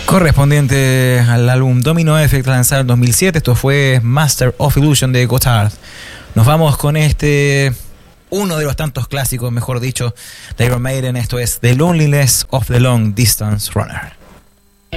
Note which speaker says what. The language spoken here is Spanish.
Speaker 1: Correspondiente al álbum Domino Effect lanzado en 2007. Esto fue Master of Illusion de Gotthard. Nos vamos con uno de los tantos clásicos, mejor dicho, de Iron Maiden. Esto es The Loneliness of the Long Distance Runner.